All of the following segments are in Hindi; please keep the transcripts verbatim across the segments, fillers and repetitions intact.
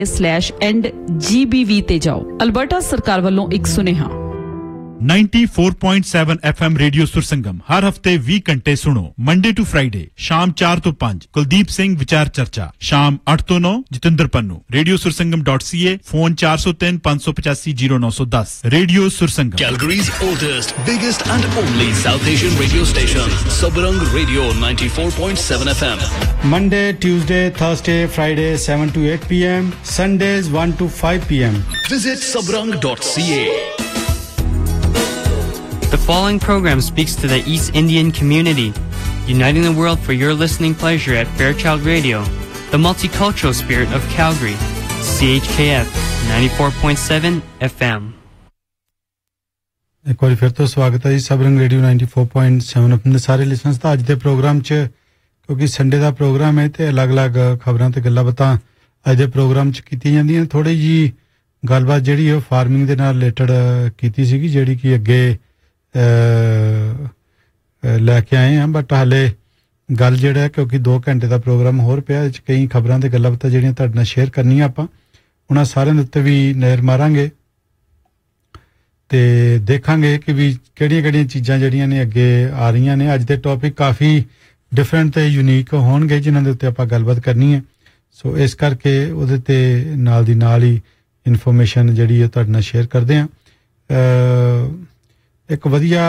ਸਲੈਸ਼ ਐਂਡ ਜੀ ਬੀ ਵੀ ਤੇ ਜਾਓ। ਅਲਬਰਟਾ ਸਰਕਾਰ ਵੱਲੋਂ ਇੱਕ ਸੁਨੇਹਾ। ninety-four point seven F M radio Sursangam हर हफ्ते बीस घंटे सुनो। मंडे टू फ्राइडे शाम चार तो पांच कुलदीप सिंह विचार चर्चा, शाम आठ तो नौ Jitendra Pannu. Radio Sursangam dot C ए, फोन चार सौ तीन पांच सौ पचासी जीरो नौ सौ दस। Radio Sursangam, Calgary's oldest, biggest and only South Asian radio station, Sabarang Radio ninety-four point seven F M. Monday, Tuesday, Thursday, Friday seven to eight p m, Sundays one to five p m. Visit sabarang dot c a. The following program speaks to the East Indian community, uniting the world for your listening pleasure at Fairchild Radio, the multicultural spirit of Calgary, C H K F ninety-four point seven F M. ਇੱਕ ਵਾਰੀ ਫਿਰ ਤੋਂ ਸਵਾਗਤ ਹੈ ਜੀ ਸਬਰੰਗ radio ninety-four point seven F M ਦੇ ਸਾਰੇ ਲਿਸਨਰਸ ਦਾ। ਅੱਜ ਦੇ ਪ੍ਰੋਗਰਾਮ 'ਚ ਕਿਉਂਕਿ ਸੰਡੇ ਦਾ ਪ੍ਰੋਗਰਾਮ ਹੈ ਤੇ ਅਲੱਗ-ਅਲੱਗ ਖਬਰਾਂ ਤੇ ਗੱਲਾਂ ਬਾਤਾਂ ਅੱਜ ਦੇ ਪ੍ਰੋਗਰਾਮ 'ਚ ਕੀਤੀਆਂ ਜਾਂਦੀਆਂ। ਥੋੜੀ ਜੀ ਗੱਲਬਾਤ ਜਿਹੜੀ ਉਹ ਫਾਰਮਿੰਗ ਦੇ ਨਾਲ ਰਿਲੇਟਡ ਕੀਤੀ ਸੀਗੀ, ਜਿਹੜੀ ਕਿ ਅੱਗੇ ਲੈ ਕੇ ਆਏ ਹਾਂ, ਬਟ ਹਾਲੇ ਗੱਲ ਜਿਹੜਾ ਕਿਉਂਕਿ ਦੋ ਘੰਟੇ ਦਾ ਪ੍ਰੋਗਰਾਮ ਹੋਰ ਪਿਆ, ਇਹ 'ਚ ਕਈ ਖਬਰਾਂ ਤੇ ਗੱਲਾਂ ਬਾਤਾਂ ਜਿਹੜੀਆਂ ਤੁਹਾਡੇ ਨਾਲ ਸ਼ੇਅਰ ਕਰਨੀਆਂ ਆਪਾਂ ਉਹਨਾਂ ਸਾਰਿਆਂ ਦੇ ਉੱਤੇ ਵੀ ਨਜ਼ਰ ਮਾਰਾਂਗੇ ਤੇ ਦੇਖਾਂਗੇ ਕਿ ਵੀ ਕਿਹੜੀਆਂ ਕਿਹੜੀਆਂ ਚੀਜ਼ਾਂ ਜਿਹੜੀਆਂ ਨੇ ਅੱਗੇ ਆ ਰਹੀਆਂ ਨੇ। ਅੱਜ ਦੇ ਟੌਪਿਕ ਕਾਫੀ ਡਿਫਰੈਂਟ ਤੇ ਯੂਨੀਕ ਹੋਣਗੇ ਜਿਨ੍ਹਾਂ ਦੇ ਉੱਤੇ ਆਪਾਂ ਗੱਲਬਾਤ ਕਰਨੀ ਹੈ, ਸੋ ਇਸ ਕਰਕੇ ਉਹਦੇ ਤੇ ਨਾਲ ਦੀ ਨਾਲ ਹੀ ਇਨਫੋਰਮੇਸ਼ਨ ਜਿਹੜੀ ਹੈ ਤੁਹਾਡੇ ਨਾਲ ਸ਼ੇਅਰ ਕਰਦੇ ਹਾਂ। ਇੱਕ ਵਧੀਆ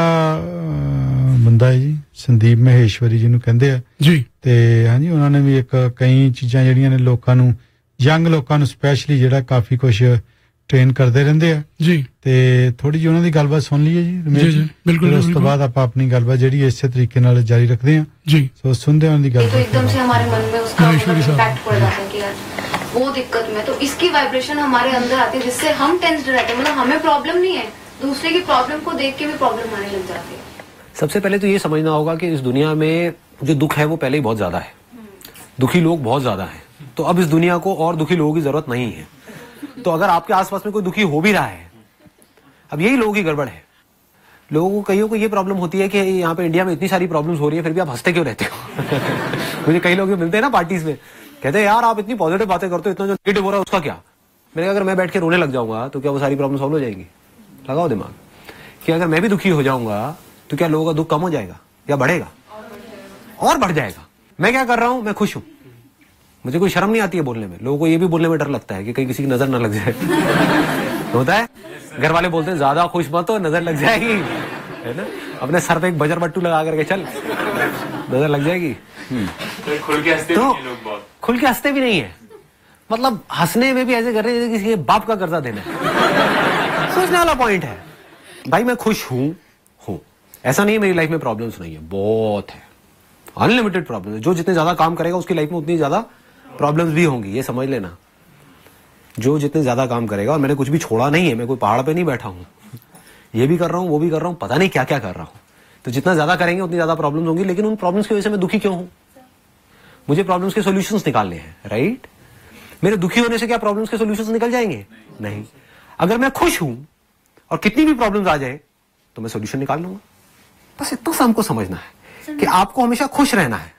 ਬੰਦਾ ਹੈ ਜੀ ਸੰਦੀਪ ਮਹੇਸ਼ਵਰੀ ਜਿਹਨੂੰ ਕਹਿੰਦੇ ਆ ਜੀ, ਤੇ ਹਾਂਜੀ ਉਹਨਾਂ ਨੇ ਵੀ ਇੱਕ ਕਈ ਚੀਜ਼ਾਂ ਜਿਹੜੀਆਂ ਨੇ ਲੋਕਾਂ ਨੂੰ, ਯੰਗ ਲੋਕਾਂ ਨੂੰ ਸਪੈਸ਼ਲੀ ਜਿਹੜਾ ਕਾਫੀ ਕੁਛ ਟ੍ਰੇਨ ਕਰਦੇ ਰਹਿੰਦੇ ਆ ਜੀ, ਤੇ ਥੋੜੀ ਜਿਹੀ ਉਹਨਾਂ ਦੀ ਗੱਲਬਾਤ ਸੁਣ ਲਈਏ ਜੀ ਰਮੇਸ਼ ਜੀ। ਬਿਲਕੁਲ, ਉਸ ਤੋਂ ਬਾਅਦ ਆਪਾਂ ਆਪਣੀ ਗੱਲਬਾਤ ਜਿਹੜੀ ਇਸੇ ਤਰੀਕੇ ਨਾਲ ਜਾਰੀ ਰੱਖਦੇ ਹਾਂ ਜੀ। ਸੋ ਸੁਣਦੇ ਹਾਂ ਉਹਨਾਂ ਦੀ ਗੱਲਬਾਤ। एकदम से हमारे मन में उसका इम्पैक्ट पड़ जाता है कि यार वो दिक्कत में, तो इसकी वाइब्रेशन हमारे अंदर आती है जिससे हम टेंस्ड रहते हैं। मतलब हमें प्रॉब्लम नहीं है, दूसरे की प्रॉब्लम को देख के भी प्रॉब्लम आने लग जाती है। सबसे पहले तो ये समझना होगा कि इस दुनिया में जो दुख है वो पहले ही बहुत ज्यादा है, दुखी लोग बहुत ज्यादा हैं, तो अब इस दुनिया को और दुखी लोगों की जरूरत नहीं है। तो अगर आपके आसपास में कोई दुखी हो भी रहा है, अब यही लोगों की गड़बड़ है। लोगों को, कईयों को ये प्रॉब्लम होती है कि यहाँ पे इंडिया में इतनी सारी प्रॉब्लम्स हो रही है फिर भी आप हंसते क्यों रहते हो। मुझे कई लोग मिलते हैं ना पार्टीज में, कहते हैं यार आप इतनी पॉजिटिव बातें करते हो, इतना जो नेगेटिव हो रहा है उसका क्या। मैंने कहा अगर मैं बैठ के रोने लग जाऊंगा तो क्या वो सारी प्रॉब्लम सॉल्व हो जाएगी। लगाओ दिमाग कि अगर मैं भी दुखी हो जाऊंगा तो क्या लोगों का दुख कम हो जाएगा या बढ़ेगा? और बढ़ जाएगा। मैं क्या कर रहा हूं, मैं खुश हूं, मुझे कोई शर्म नहीं आती है बोलने में। लोगों को ये भी बोलने में डर लगता है कि कहीं किसी की नजर ना लग जाए। होता है, घर वाले बोलते हैं ज्यादा खुश मत हो नजर लग जाएगी, है ना। अपने सर पे एक बजर बट्टू लगा करके चल, नजर लग जाएगी। तो खुल के हंसते तो खुल के हंसते भी नहीं है, मतलब हंसने में भी ऐसे कर रहे हैं किसी के बाप का कर्जा देना है। सोचने वाला पॉइंट है भाई, मैं खुश हूं हूं ऐसा नहीं है मेरी लाइफ में प्रॉब्लम्स नहीं है, बहुत है, अनलिमिटेड प्रॉब्लम है। जो जितने ज्यादा काम करेगा उसकी लाइफ में उतनी ज्यादा प्रॉब्लम्स भी होंगी, ये समझ लेना। जो जितने ज्यादा काम करेगा, और मैंने कुछ भी छोड़ा नहीं है, मैं कोई पहाड़ पे नहीं बैठा हूं, ये भी कर रहा हूं वो भी कर रहा हूं, पता नहीं क्या क्या कर रहा हूं। तो जितना ज्यादा करेंगे उतनी ज्यादा प्रॉब्लम्स होंगी, लेकिन उन प्रॉब्लम्स की वजह से मैं दुखी क्यों हूं? मुझे प्रॉब्लम्स के सॉल्यूशंस निकालने हैं, राइट। मेरे दुखी होने से क्या प्रॉब्लम्स के सॉल्यूशंस निकल जाएंगे? नहीं। अगर मैं खुश हूं और कितनी भी प्रॉब्लम्स आ जाए तो मैं सॉल्यूशन निकाल लूंगा। बस इतना सा हमको समझना है कि आपको हमेशा खुश रहना है।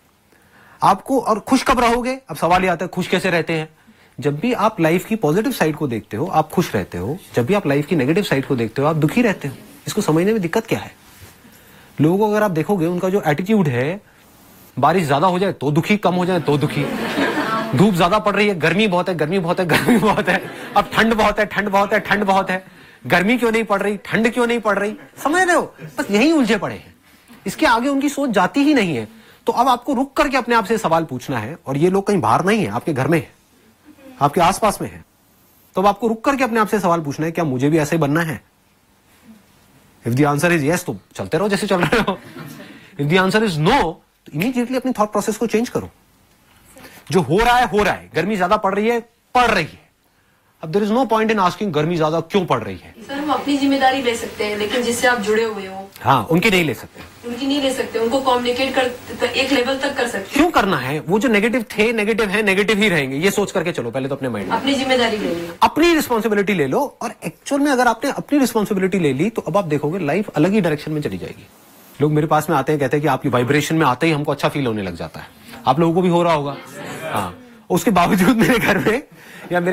आपको, और खुश कब रहोगे? अब सवाल ये आता है खुश कैसे रहते हैं? जब भी आप लाइफ की पॉजिटिव साइड को देखते हो आप खुश रहते हो, जब भी आप लाइफ की नेगेटिव साइड को देखते हो आप दुखी रहते हो। इसको समझने में दिक्कत क्या है? लोगों को अगर आप देखोगे उनका जो एटीट्यूड है, बारिश ज्यादा हो जाए तो दुखी, कम हो जाए तो दुखी, धूप ज्यादा पड़ रही है, गर्मी बहुत है, गर्मी बहुत है, गर्मी बहुत है, अब ठंड बहुत है, ठंड बहुत है, ठंड बहुत है, गर्मी क्यों नहीं पड़ रही, ठंड क्यों नहीं पड़ रही, समझ रहे हो? बस यही उलझे पड़े हैं, इसके आगे उनकी सोच जाती ही नहीं है। तो अब आपको रुक करके अपने आप से सवाल पूछना है, और ये लोग कहीं बाहर नहीं है, आपके घर में है, आपके आसपास में है। तो अब आपको रुक करके अपने आप से सवाल पूछना है, क्या मुझे भी ऐसे ही बनना है? If the answer is yes तो चलते रहो जैसे चल रहे हो। If the answer is no तो इमीडिएटली अपनी थॉट प्रोसेस को चेंज करो। जो हो रहा है हो रहा है, गर्मी ज्यादा पड़ रही है पड़ रही है, अब there is no point in asking गर्मी ज्यादा क्यों पड़ रही है। सर हम अपनी जिम्मेदारी ले सकते हैं, लेकिन जिससे आप जुड़े हुए हो, हाँ, उनकी नहीं ले सकते, उनकी नहीं ले सकते, उनको कम्युनिकेट कर एक लेवल तक कर सकते। क्यों करना है? वो जो नेगेटिव थे नेगेटिव है, नेगेटिव ही रहेंगे, ये सोच करके चलो पहले तो अपने माइंड में। अपनी जिम्मेदारी ले लो, अपनी रिस्पॉन्सिबिलिटी ले लो, और एक्चुअल में अगर आपने अपनी रिस्पॉन्सिबिलिटी ले ली तो अब आप देखोगे लाइफ अलग ही डायरेक्शन में चली जाएगी। लोग मेरे पास में आते हैं, कहते हैं कि आपकी वाइब्रेशन में आते ही हमको अच्छा फील होने लग जाता है। आप लोगों को भी हो रहा होगा, हाँ। उसके बावजूद मेरे घर में या मेरे